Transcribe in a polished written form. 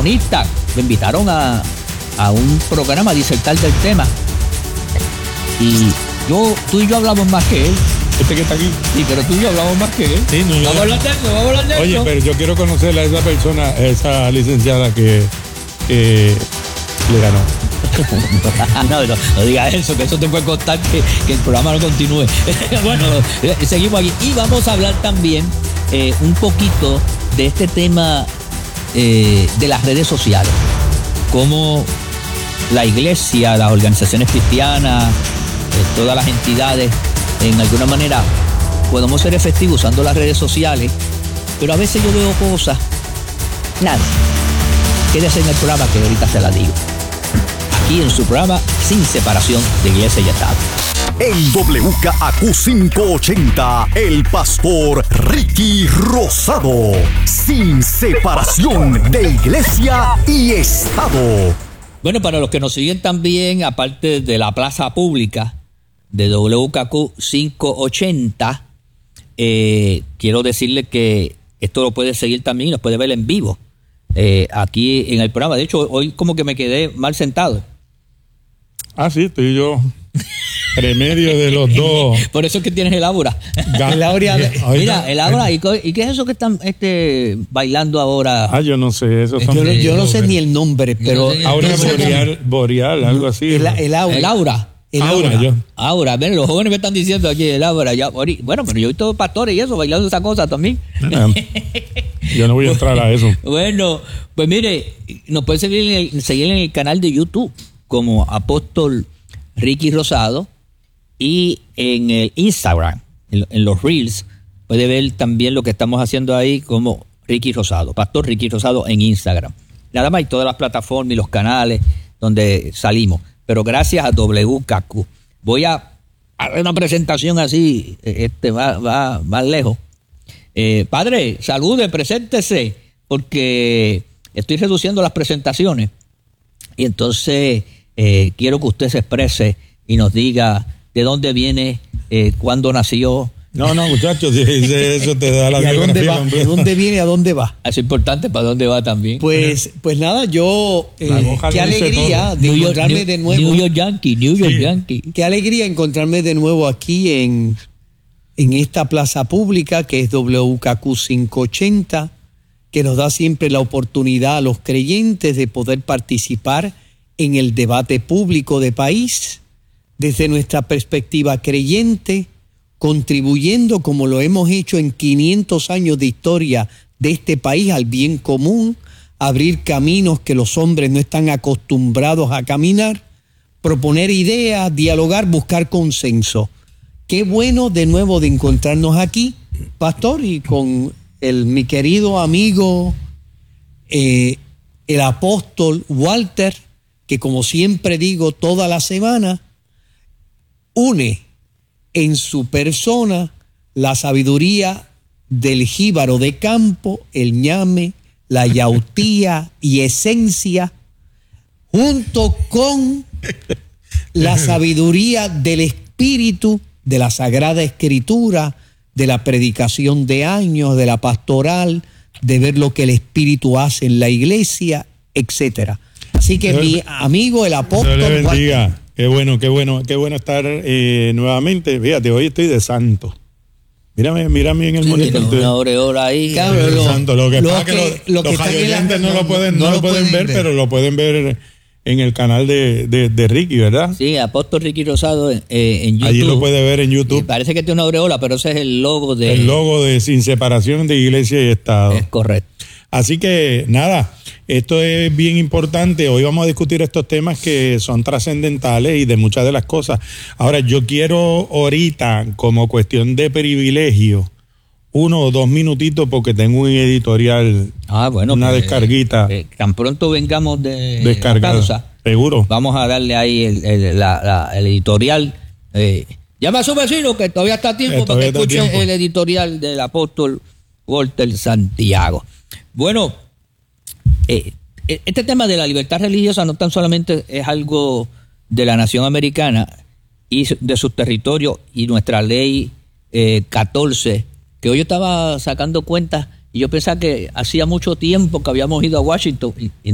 protagonista. Me invitaron a un programa a disertar del tema. Y tú y yo hablamos más que él. Este que está aquí. Sí, pero tú y yo hablamos más que él. Sí, no, vamos a hablar de eso. Oye, pero yo quiero conocer a esa persona, esa licenciada que le ganó. No digas eso, que eso te puede costar que el programa no continúe. Bueno, seguimos aquí. Y vamos a hablar también un poquito de este tema de las redes sociales. Cómo la iglesia, las organizaciones cristianas, todas las entidades, en alguna manera podemos ser efectivos usando las redes sociales, pero a veces yo veo cosas. Nada, quédese en el programa que ahorita se la digo. Aquí en su programa Sin Separación de Iglesia y Estado. En WKAQ 580, el pastor Ricky Rosado. Sin separación de Iglesia y Estado. Bueno, para los que nos siguen también, aparte de la plaza pública de WKAQ 580, quiero decirle que esto lo puede seguir también y nos puede ver en vivo aquí en el programa. De hecho, hoy como que me quedé mal sentado. Ah, sí, estoy yo remedio de los dos. Por eso es que tienes el aura. Mira, el aura. ¿Y qué es eso que están bailando ahora? Ah, yo no sé. Eso yo no sé ni el nombre, pero... Aura boreal, algo así. El aura. Aura, ven, los jóvenes me están diciendo aquí el aura. Bueno, pero yo he visto pastores y eso, bailando esa cosa también. Yo no voy a entrar a eso. Bueno, pues mire, nos pueden seguir en el canal de YouTube como Apóstol Ricky Rosado, y en el Instagram, en los Reels, puede ver también lo que estamos haciendo ahí como Ricky Rosado, Pastor Ricky Rosado en Instagram. Nada más, y todas las plataformas y los canales donde salimos. Pero gracias a WKAQ. Voy a hacer una presentación así, va más lejos. Padre, salude, preséntese, porque estoy reduciendo las presentaciones. Y entonces quiero que usted se exprese y nos diga de dónde viene, cuándo nació. No, muchachos, eso te da la biografía. ¿De dónde viene y a dónde va? Es importante para dónde va también. Pues nada, yo qué alegría de encontrarme de nuevo. New York Yankee. Qué alegría encontrarme de nuevo aquí en esta plaza pública que es WKAQ 580, que nos da siempre la oportunidad a los creyentes de poder participar en el debate público de país desde nuestra perspectiva creyente, contribuyendo como lo hemos hecho en 500 años de historia de este país al bien común, abrir caminos que los hombres no están acostumbrados a caminar, proponer ideas, dialogar, buscar consenso. Qué bueno de nuevo de encontrarnos aquí, pastor, y con mi querido amigo, el apóstol Walter, que como siempre digo toda la semana, une en su persona la sabiduría del jíbaro de campo, el ñame, la yautía y esencia, junto con la sabiduría del espíritu, de la Sagrada Escritura, de la predicación de años, de la pastoral, de ver lo que el Espíritu hace en la iglesia, etcétera. Así que mi amigo el apóstol... Dios le bendiga. Qué bueno estar nuevamente. Fíjate, hoy estoy de santo. Mírame en el monitor. Una aureola ahí. Claro, lo que pasa es que los oyentes no lo pueden ver, pero lo pueden ver en el canal de Ricky, ¿verdad? Sí, Apóstol Ricky Rosado en YouTube. Allí lo puede ver en YouTube. Y parece que tiene una aureola, pero ese es el logo de... El logo de Sin Separación de Iglesia y Estado. Es correcto. Así que, nada, esto es bien importante. Hoy vamos a discutir estos temas que son trascendentales y de muchas de las cosas. Ahora, yo quiero ahorita, como cuestión de privilegio, 1 o 2 minutitos porque tengo un editorial, una descarguita. Tan pronto vengamos de descargada, pausa, seguro. Vamos a darle ahí el editorial. Llama a su vecino que todavía está a tiempo para que escuchen el editorial del apóstol Walter Santiago. Bueno, este tema de la libertad religiosa no tan solamente es algo de la nación americana y de sus territorios y nuestra ley 14, que hoy yo estaba sacando cuentas y yo pensaba que hacía mucho tiempo que habíamos ido a Washington y